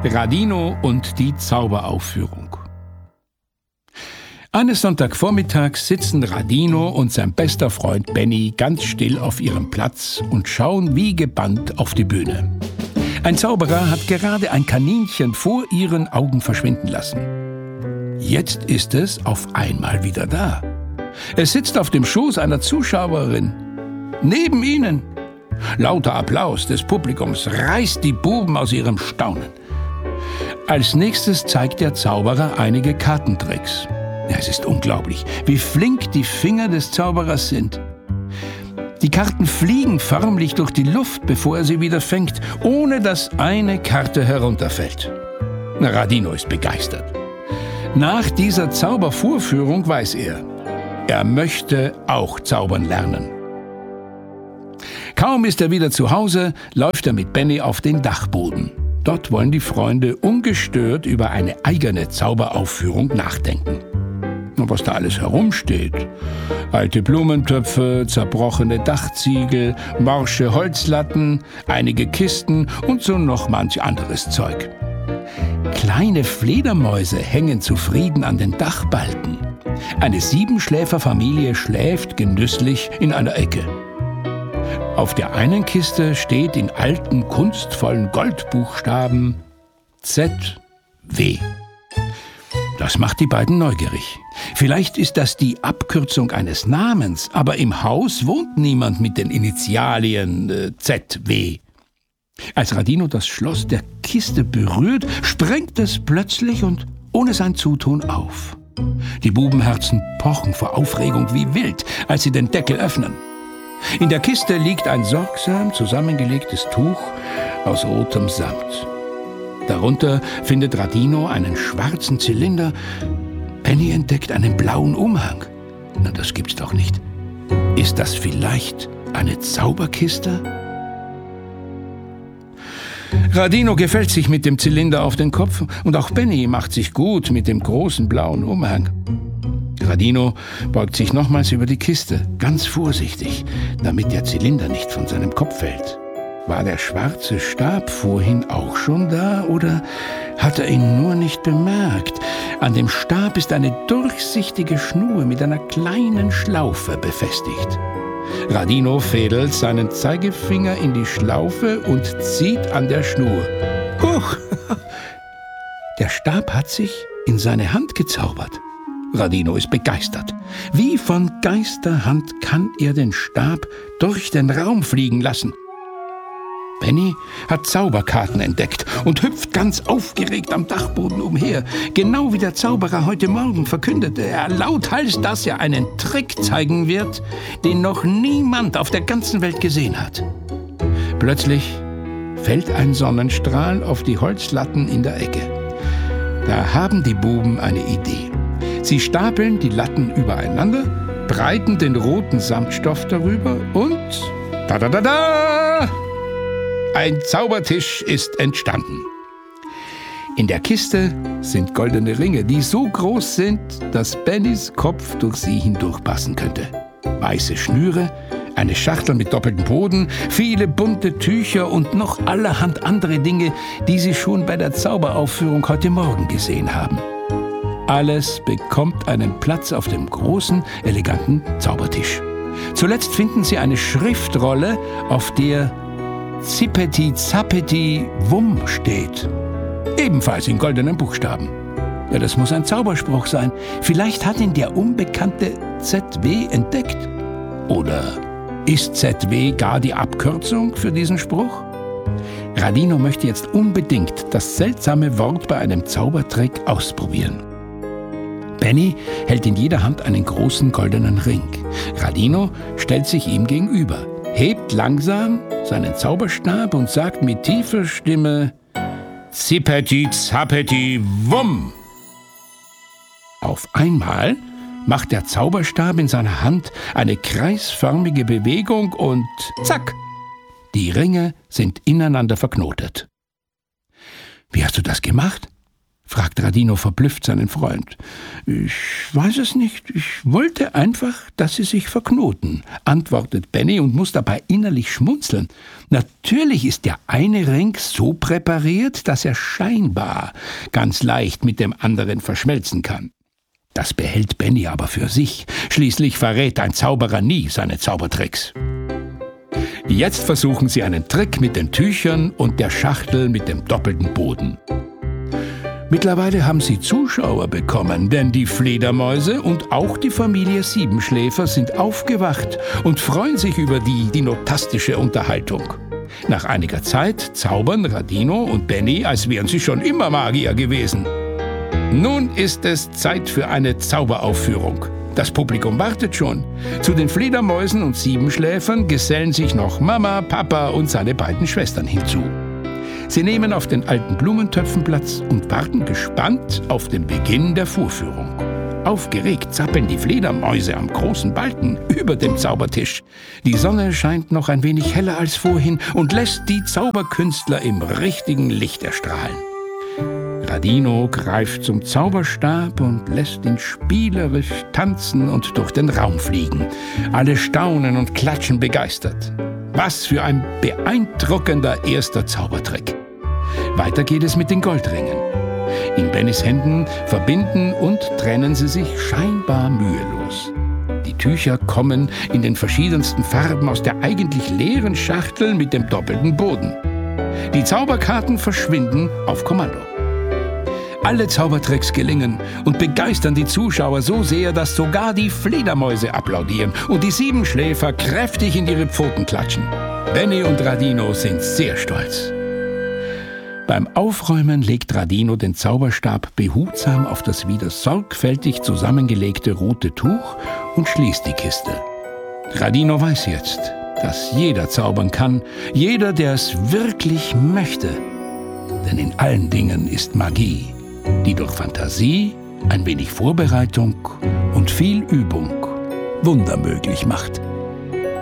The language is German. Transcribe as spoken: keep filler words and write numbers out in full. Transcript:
Radino und die Zauberaufführung. Eines Sonntagvormittags sitzen Radino und sein bester Freund Benny ganz still auf ihrem Platz und schauen wie gebannt auf die Bühne. Ein Zauberer hat gerade ein Kaninchen vor ihren Augen verschwinden lassen. Jetzt ist es auf einmal wieder da. Es sitzt auf dem Schoß einer Zuschauerin. Neben ihnen. Lauter Applaus des Publikums reißt die Buben aus ihrem Staunen. Als nächstes zeigt der Zauberer einige Kartentricks. Ja, es ist unglaublich, wie flink die Finger des Zauberers sind. Die Karten fliegen förmlich durch die Luft, bevor er sie wieder fängt, ohne dass eine Karte herunterfällt. Radino ist begeistert. Nach dieser Zaubervorführung weiß er, er möchte auch zaubern lernen. Kaum ist er wieder zu Hause, läuft er mit Benny auf den Dachboden. Dort wollen die Freunde ungestört über eine eigene Zauberaufführung nachdenken. Was da alles herumsteht. Alte Blumentöpfe, zerbrochene Dachziegel, morsche Holzlatten, einige Kisten und so noch manch anderes Zeug. Kleine Fledermäuse hängen zufrieden an den Dachbalken. Eine Siebenschläferfamilie schläft genüsslich in einer Ecke. Auf der einen Kiste steht in alten, kunstvollen Goldbuchstaben Z W. Das macht die beiden neugierig. Vielleicht ist das die Abkürzung eines Namens, aber im Haus wohnt niemand mit den Initialien äh, Z W. Als Radino das Schloss der Kiste berührt, sprengt es plötzlich und ohne sein Zutun auf. Die Bubenherzen pochen vor Aufregung wie wild, als sie den Deckel öffnen. In der Kiste liegt ein sorgsam zusammengelegtes Tuch aus rotem Samt. Darunter findet Radino einen schwarzen Zylinder. Benny entdeckt einen blauen Umhang. Na, das gibt's doch nicht. Ist das vielleicht eine Zauberkiste? Radino gefällt sich mit dem Zylinder auf den Kopf und auch Benny macht sich gut mit dem großen blauen Umhang. Radino beugt sich nochmals über die Kiste, ganz vorsichtig, damit der Zylinder nicht von seinem Kopf fällt. War der schwarze Stab vorhin auch schon da oder hat er ihn nur nicht bemerkt? An dem Stab ist eine durchsichtige Schnur mit einer kleinen Schlaufe befestigt. Radino fädelt seinen Zeigefinger in die Schlaufe und zieht an der Schnur. Huch! Der Stab hat sich in seine Hand gezaubert. Radino ist begeistert. Wie von Geisterhand kann er den Stab durch den Raum fliegen lassen. Benny hat Zauberkarten entdeckt und hüpft ganz aufgeregt am Dachboden umher. Genau wie der Zauberer heute Morgen verkündete er lauthals, dass er einen Trick zeigen wird, den noch niemand auf der ganzen Welt gesehen hat. Plötzlich fällt ein Sonnenstrahl auf die Holzlatten in der Ecke. Da haben die Buben eine Idee. Sie stapeln die Latten übereinander, breiten den roten Samtstoff darüber und da da da da! Ein Zaubertisch ist entstanden. In der Kiste sind goldene Ringe, die so groß sind, dass Bennys Kopf durch sie hindurchpassen könnte. Weiße Schnüre, eine Schachtel mit doppeltem Boden, viele bunte Tücher und noch allerhand andere Dinge, die sie schon bei der Zauberaufführung heute Morgen gesehen haben. Alles bekommt einen Platz auf dem großen, eleganten Zaubertisch. Zuletzt finden sie eine Schriftrolle, auf der Zippeti Zappeti Wumm steht. Ebenfalls in goldenen Buchstaben. Ja, das muss ein Zauberspruch sein. Vielleicht hat ihn der unbekannte Z W entdeckt. Oder ist Z W gar die Abkürzung für diesen Spruch? Radino möchte jetzt unbedingt das seltsame Wort bei einem Zaubertrick ausprobieren. Benny hält in jeder Hand einen großen goldenen Ring. Radino stellt sich ihm gegenüber, hebt langsam seinen Zauberstab und sagt mit tiefer Stimme Zippeti Zappeti Wumm. Auf einmal macht der Zauberstab in seiner Hand eine kreisförmige Bewegung und zack, die Ringe sind ineinander verknotet. Wie hast du das gemacht? fragt Radino verblüfft seinen Freund. »Ich weiß es nicht. Ich wollte einfach, dass sie sich verknoten«, antwortet Benny und muss dabei innerlich schmunzeln. Natürlich ist der eine Ring so präpariert, dass er scheinbar ganz leicht mit dem anderen verschmelzen kann. Das behält Benny aber für sich. Schließlich verrät ein Zauberer nie seine Zaubertricks. Jetzt versuchen sie einen Trick mit den Tüchern und der Schachtel mit dem doppelten Boden. Mittlerweile haben sie Zuschauer bekommen, denn die Fledermäuse und auch die Familie Siebenschläfer sind aufgewacht und freuen sich über die dinotastische Unterhaltung. Nach einiger Zeit zaubern Radino und Benny, als wären sie schon immer Magier gewesen. Nun ist es Zeit für eine Zauberaufführung. Das Publikum wartet schon. Zu den Fledermäusen und Siebenschläfern gesellen sich noch Mama, Papa und seine beiden Schwestern hinzu. Sie nehmen auf den alten Blumentöpfen Platz und warten gespannt auf den Beginn der Vorführung. Aufgeregt zappeln die Fledermäuse am großen Balken über dem Zaubertisch. Die Sonne scheint noch ein wenig heller als vorhin und lässt die Zauberkünstler im richtigen Licht erstrahlen. Radino greift zum Zauberstab und lässt ihn spielerisch tanzen und durch den Raum fliegen. Alle staunen und klatschen begeistert. Was für ein beeindruckender erster Zaubertrick. Weiter geht es mit den Goldringen. In Bennys Händen verbinden und trennen sie sich scheinbar mühelos. Die Tücher kommen in den verschiedensten Farben aus der eigentlich leeren Schachtel mit dem doppelten Boden. Die Zauberkarten verschwinden auf Kommando. Alle Zaubertricks gelingen und begeistern die Zuschauer so sehr, dass sogar die Fledermäuse applaudieren und die Siebenschläfer kräftig in ihre Pfoten klatschen. Benny und Radino sind sehr stolz. Beim Aufräumen legt Radino den Zauberstab behutsam auf das wieder sorgfältig zusammengelegte rote Tuch und schließt die Kiste. Radino weiß jetzt, dass jeder zaubern kann, jeder, der es wirklich möchte. Denn in allen Dingen ist Magie, die durch Fantasie, ein wenig Vorbereitung und viel Übung Wunder möglich macht.